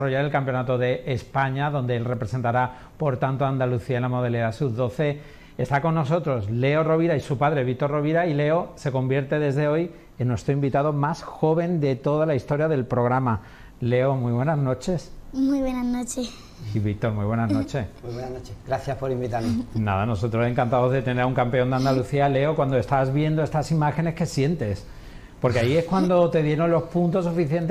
el Campeonato de España, donde él representará, por tanto, a Andalucía en la modalidad sub-12. Está con nosotros Leo Rovira y su padre, Víctor Rovira, y Leo se convierte desde hoy en nuestro invitado más joven de toda la historia del programa. Leo, muy buenas noches. Muy buenas noches. Y Víctor, muy buenas noches. Muy buenas noches. Gracias por invitarme. Nada, nosotros encantados de tener a un campeón de Andalucía. Leo, cuando estás viendo estas imágenes, ¿qué sientes? Porque ahí es cuando te dieron los puntos suficientes